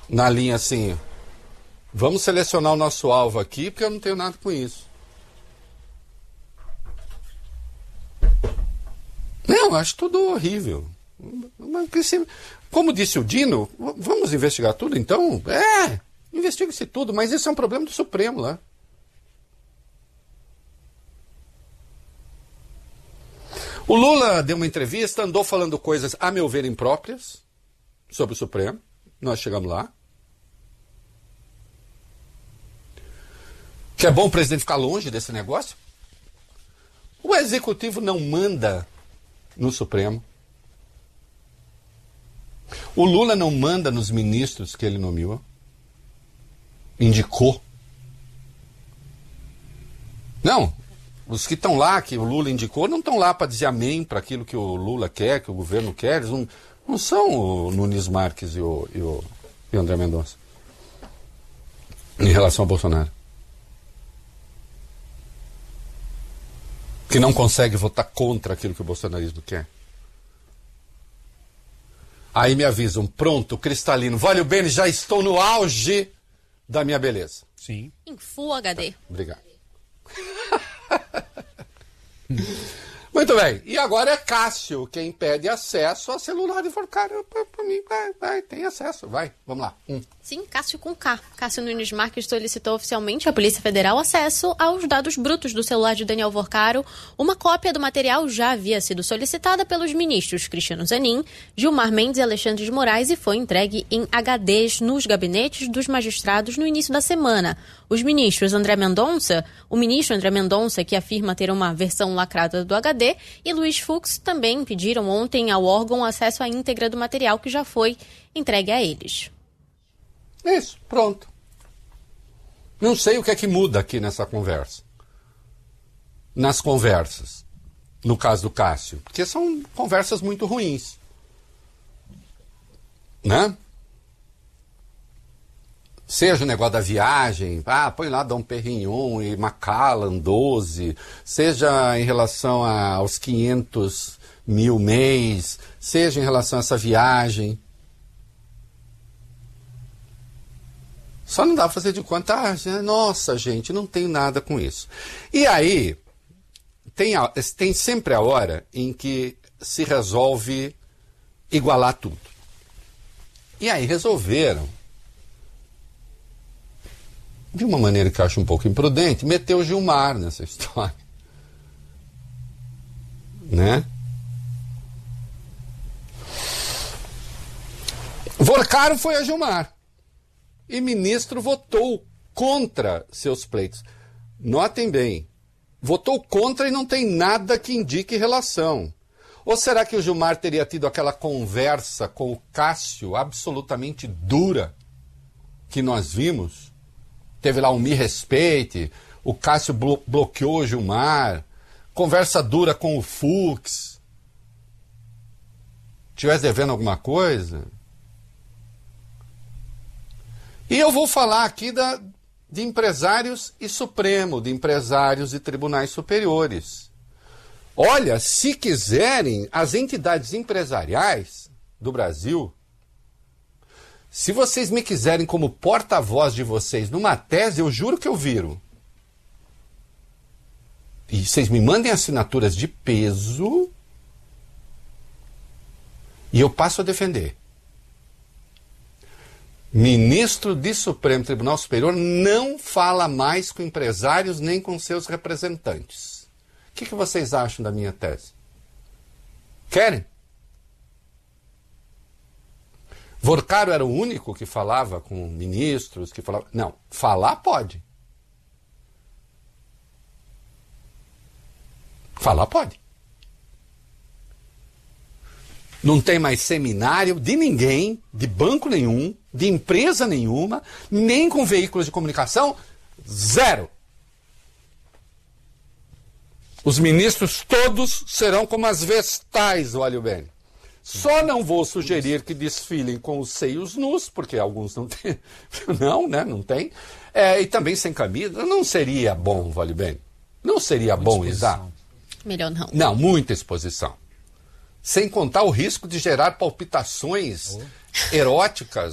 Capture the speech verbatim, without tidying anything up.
Na linha assim, vamos selecionar o nosso alvo aqui, porque eu não tenho nada com isso. Não, eu acho tudo horrível. Como disse o Dino, vamos investigar tudo então? É, investigue-se tudo, mas isso é um problema do Supremo lá. O Lula deu uma entrevista, andou falando coisas, a meu ver, impróprias sobre o Supremo. Nós chegamos lá. Que é bom o presidente ficar longe desse negócio. O Executivo não manda no Supremo. O Lula não manda nos ministros que ele nomeou. Indicou. Não. Os que estão lá, que o Lula indicou, não estão lá para dizer amém para aquilo que o Lula quer, que o governo quer. Eles não, não são o Nunes Marques e o, e o, e o André Mendonça. Em relação ao Bolsonaro. Que não consegue votar contra aquilo que o bolsonarismo quer. Aí me avisam, pronto, cristalino. Valeu, Bene, já estou no auge da minha beleza. Sim. Em Full H D. Tá, obrigado. Muito bem, e agora é Cássio quem pede acesso a celular de Forcário. Para mim, vai, vai, tem acesso, vai, vamos lá. Hum. Sim, Cássio com K. Cássio Nunes Marques solicitou oficialmente à Polícia Federal acesso aos dados brutos do celular de Daniel Forcaro. Uma cópia do material já havia sido solicitada pelos ministros Cristiano Zanin, Gilmar Mendes e Alexandre de Moraes e foi entregue em H Ds nos gabinetes dos magistrados no início da semana. Os ministros André Mendonça, o ministro André Mendonça, que afirma ter uma versão lacrada do H D, e Luiz Fux também pediram ontem ao órgão acesso à íntegra do material que já foi entregue a eles. Isso, pronto. Não sei o que é que muda aqui nessa conversa. Nas conversas. No caso do Cássio. Porque são conversas muito ruins. Né? Seja o negócio da viagem, ah, põe lá Dom Perignon e Macallan doze, seja em relação a, aos quinhentos mil mês, seja em relação a essa viagem. Só não dá para fazer de conta, ah, nossa, gente, não tem nada com isso. E aí, tem, a, tem sempre a hora em que se resolve igualar tudo. E aí resolveram, de uma maneira que eu acho um pouco imprudente, meter o Gilmar nessa história. Né? Forcaro foi a Gilmar. E ministro votou contra seus pleitos. Notem bem, votou contra e não tem nada que indique relação. Ou será que o Gilmar teria tido aquela conversa com o Cássio absolutamente dura que nós vimos? Teve lá um me respeite, o Cássio blo- bloqueou o Gilmar, conversa dura com o Fux. Tivesse devendo alguma coisa? E eu vou falar aqui da, de empresários e Supremo, de empresários e tribunais superiores. Olha, se quiserem, as entidades empresariais do Brasil, se vocês me quiserem como porta-voz de vocês numa tese, eu juro que eu viro. E vocês me mandem assinaturas de peso e eu passo a defender. Ministro de Supremo Tribunal Superior não fala mais com empresários nem com seus representantes. O que, que vocês acham da minha tese? Querem? Forcaro era o único que falava com ministros, que falava... Não, falar pode. Falar pode. Não tem mais seminário de ninguém, de banco nenhum, de empresa nenhuma, nem com veículos de comunicação, zero. Os ministros todos serão como as vestais, olha bem. Só não vou sugerir que desfilem com os seios nus, porque alguns não têm, não, né, não tem, é, e também sem camisa, não seria bom, vale bem. Não seria bom, Isa? Melhor não. Não, muita exposição. Sem contar o risco de gerar palpitações oh. eróticas